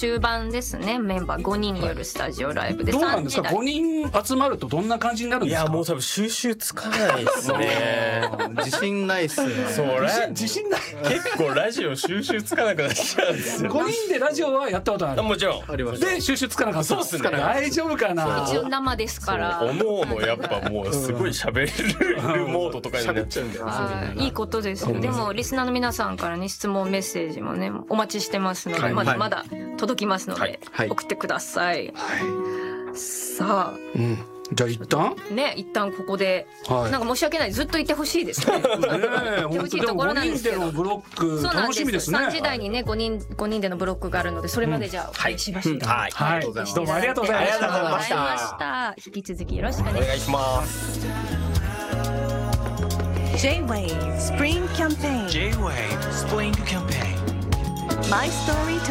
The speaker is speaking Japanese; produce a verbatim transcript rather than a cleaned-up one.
終盤ですね。メンバーごにんによるスタジオライブで、 どうなんですか、 さんじごにん集まるとどんな感じになるんいですか。 やもう多分収集つかないですね。 自信ないっすね。 そう自信ラ自信ない結構ラジオ収集つかなくなっちゃうんですよ。 ごにんでラジオはやったことある。 もちろんありました。 で収集つかなかった。 そうっすね大丈夫かな。 一応生ですからおのおのやっぱもうすごい喋れるモードとかになっちゃうんだよ。 はいいいことですよ。でもリスナーの皆さんからね質問メッセージもねお待ちしてますので、まだまだ届きますので、 はい送ってください。さうん、じゃあ一旦あね一旦ここで、 はいなんか申し訳ないずっといてほしいですね。 ねえ本当でもごにんでのブロックそうなん楽しみですね。 さんじ台にねごにんごにんでのブロックがあるのでそれまでじゃあお願いしました。 はいはい、どうもありがとうございました。 ありがとうございました。引き続きよろしくお願いします。 お願いします。 J-Wave Spring Campaign J-Wave Spring Campaign My Story